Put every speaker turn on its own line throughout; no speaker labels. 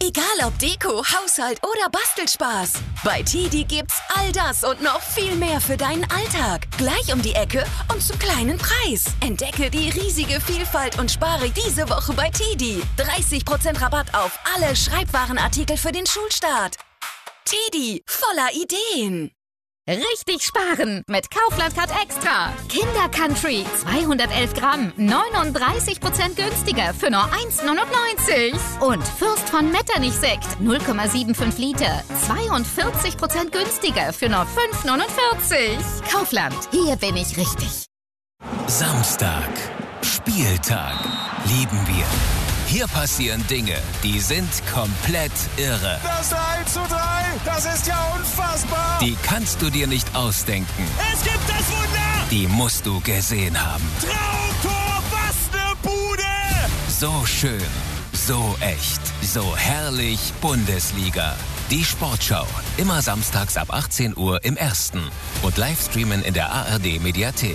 Egal ob Deko, Haushalt oder Bastelspaß. Bei TIDI gibt's all das und noch viel mehr für deinen Alltag. Gleich um die Ecke und zum kleinen Preis. Entdecke die riesige Vielfalt und spare diese Woche bei TIDI. 30% Rabatt auf alle Schreibwarenartikel für den Schulstart. TIDI, voller Ideen.
Richtig sparen mit Kaufland Card Extra. Kinder Country 211 Gramm, 39% günstiger für nur 1,99. Und Fürst von Metternich Sekt 0,75 Liter, 42% günstiger für nur 5,49. Kaufland, hier bin ich richtig.
Samstag, Spieltag, lieben wir. Hier passieren Dinge, die sind komplett irre.
Das 3:3, das ist ja unfassbar.
Die kannst du dir nicht ausdenken.
Es gibt das Wunder.
Die musst du gesehen haben.
Traumtor, was eine Bude.
So schön, so echt, so herrlich Bundesliga. Die Sportschau, immer samstags ab 18 Uhr im Ersten und Livestreamen in der ARD-Mediathek.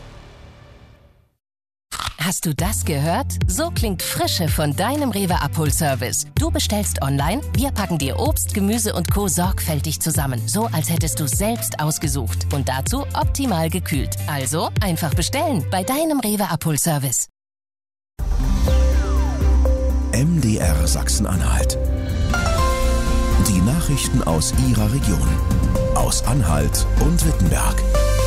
Hast du das gehört? So klingt Frische von deinem Rewe-Abholservice. Du bestellst online, wir packen dir Obst, Gemüse und Co. sorgfältig zusammen. So, als hättest du es selbst ausgesucht. Und dazu optimal gekühlt. Also einfach bestellen bei deinem Rewe-Abholservice.
MDR Sachsen-Anhalt. Die Nachrichten aus Ihrer Region. Aus Anhalt und Wittenberg.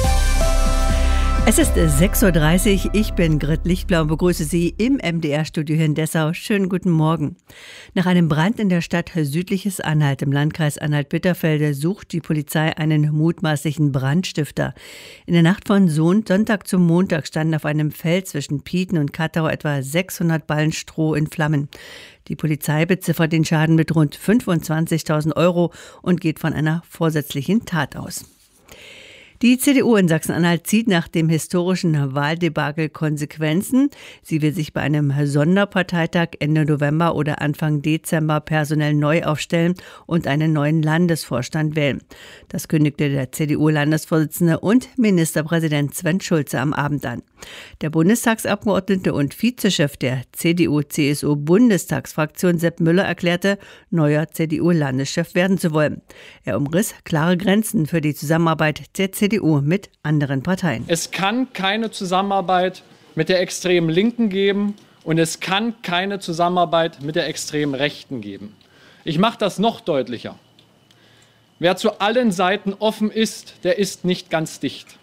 Es ist 6.30 Uhr, ich bin Grit Lichtblau und begrüße Sie im MDR-Studio hier in Dessau. Schönen guten Morgen. Nach einem Brand in der Stadt Südliches Anhalt im Landkreis Anhalt-Bitterfelde sucht die Polizei einen mutmaßlichen Brandstifter. In der Nacht von Sonntag zum Montag standen auf einem Feld zwischen Pieten und Kattau etwa 600 Ballen Stroh in Flammen. Die Polizei beziffert den Schaden mit rund 25.000 € und geht von einer vorsätzlichen Tat aus. Die CDU in Sachsen-Anhalt zieht nach dem historischen Wahldebakel Konsequenzen. Sie will sich bei einem Sonderparteitag Ende November oder Anfang Dezember personell neu aufstellen und einen neuen Landesvorstand wählen. Das kündigte der CDU-Landesvorsitzende und Ministerpräsident Sven Schulze am Abend an. Der Bundestagsabgeordnete und Vizechef der CDU-CSU-Bundestagsfraktion Sepp Müller erklärte, neuer CDU-Landeschef werden zu wollen. Er umriss klare Grenzen für die Zusammenarbeit der CDU mit anderen Parteien.
Es kann keine Zusammenarbeit mit der extremen Linken geben und es kann keine Zusammenarbeit mit der extremen Rechten geben. Ich mache das noch deutlicher. Wer zu allen Seiten offen ist, der ist nicht ganz dicht.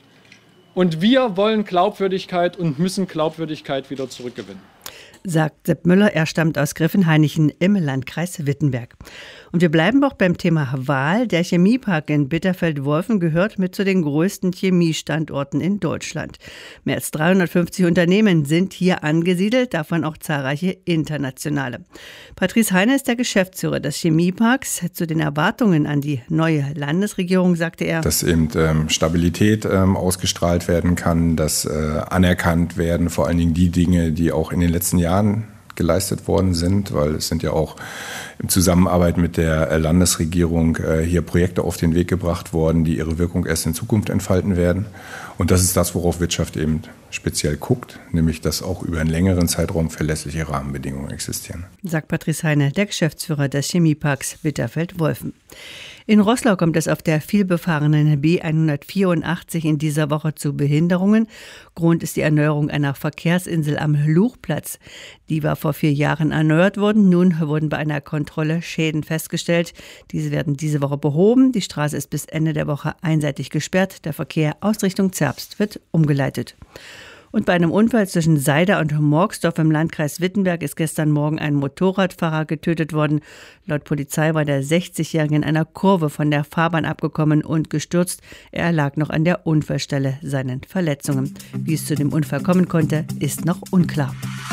Und wir wollen Glaubwürdigkeit und müssen Glaubwürdigkeit wieder zurückgewinnen.
Sagt Sepp Müller, er stammt aus Griffenhainichen im Landkreis Wittenberg. Und wir bleiben auch beim Thema Wahl. Der Chemiepark in Bitterfeld-Wolfen gehört mit zu den größten Chemiestandorten in Deutschland. Mehr als 350 Unternehmen sind hier angesiedelt, davon auch zahlreiche internationale. Patrice Heine ist der Geschäftsführer des Chemieparks. Zu den Erwartungen an die neue Landesregierung sagte er,
dass eben Stabilität ausgestrahlt werden kann, dass anerkannt werden, vor allen Dingen die Dinge, die auch in den letzten Jahren geleistet worden sind, weil es sind ja auch in Zusammenarbeit mit der Landesregierung hier Projekte auf den Weg gebracht worden, die ihre Wirkung erst in Zukunft entfalten werden. Und das ist das, worauf Wirtschaft eben speziell guckt, nämlich dass auch über einen längeren Zeitraum verlässliche Rahmenbedingungen existieren. Sagt Patrice Heine, der Geschäftsführer des Chemieparks Bitterfeld-Wolfen. In Roßlau kommt es auf der vielbefahrenen B184 in dieser Woche zu Behinderungen. Grund ist die Erneuerung einer Verkehrsinsel am Luchplatz. Die war vor 4 Jahren erneuert worden. Nun wurden bei einer Kontrolle Schäden festgestellt. Diese werden diese Woche behoben. Die Straße ist bis Ende der Woche einseitig gesperrt. Der Verkehr aus Richtung Zerbst wird umgeleitet. Und bei einem Unfall zwischen Seida und Morgsdorf im Landkreis Wittenberg ist gestern Morgen ein Motorradfahrer getötet worden. Laut Polizei war der 60-Jährige in einer Kurve von der Fahrbahn abgekommen und gestürzt. Er erlag noch an der Unfallstelle seinen Verletzungen. Wie es zu dem Unfall kommen konnte, ist noch unklar.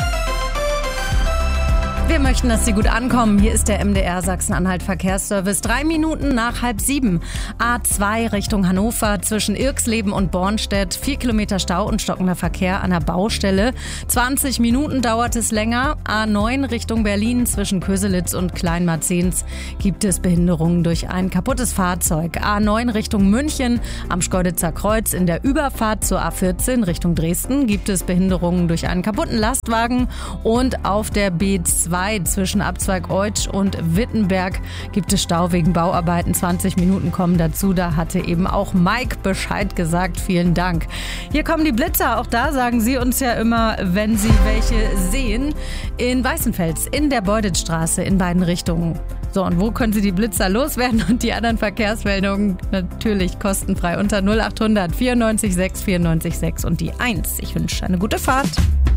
Wir möchten, dass Sie gut ankommen. Hier ist der MDR Sachsen-Anhalt Verkehrsservice. 3 Minuten nach 6:30. A2 Richtung Hannover zwischen Irxleben und Bornstedt. 4 Kilometer Stau und stockender Verkehr an der Baustelle. 20 Minuten dauert es länger. A9 Richtung Berlin zwischen Köselitz und Kleinmarzens gibt es Behinderungen durch ein kaputtes Fahrzeug. A9 Richtung München am Schkeuditzer Kreuz in der Überfahrt zur A14 Richtung Dresden gibt es Behinderungen durch einen kaputten Lastwagen. Und auf der B2 A2 zwischen Abzweig Eutsch und Wittenberg gibt es Stau wegen Bauarbeiten. 20 Minuten kommen dazu. Da hatte eben auch Mike Bescheid gesagt. Vielen Dank. Hier kommen die Blitzer. Auch da sagen Sie uns ja immer, wenn Sie welche sehen. In Weißenfels, in der Beuditstraße, in beiden Richtungen. So, und wo können Sie die Blitzer loswerden und die anderen Verkehrsmeldungen natürlich kostenfrei unter 0800 94 6 94 6 und die 1. Ich wünsche eine gute Fahrt.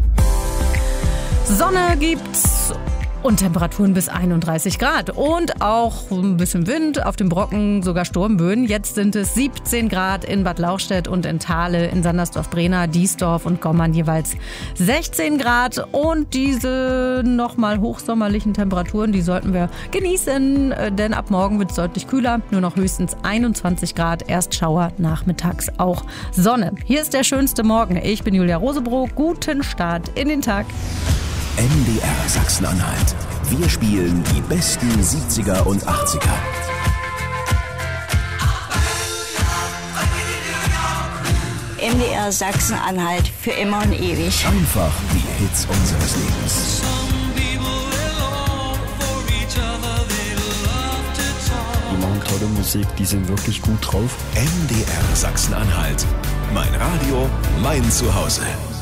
Sonne gibt's und Temperaturen bis 31 Grad und auch ein bisschen Wind, auf dem Brocken sogar Sturmböen. Jetzt sind es 17 Grad in Bad Lauchstädt und in Thale, in Sandersdorf-Brena, Diesdorf und Gommern jeweils 16 Grad. Und diese nochmal hochsommerlichen Temperaturen, die sollten wir genießen, denn ab morgen wird es deutlich kühler, nur noch höchstens 21 Grad, erst Schauer, nachmittags auch Sonne. Hier ist der schönste Morgen. Ich bin Julia Rosebroh. Guten Start in den Tag.
MDR Sachsen-Anhalt. Wir spielen die besten 70er und 80er.
MDR Sachsen-Anhalt für immer und ewig.
Einfach die Hits unseres Lebens.
Die machen tolle Musik, die sind wirklich gut drauf.
MDR Sachsen-Anhalt. Mein Radio, mein Zuhause.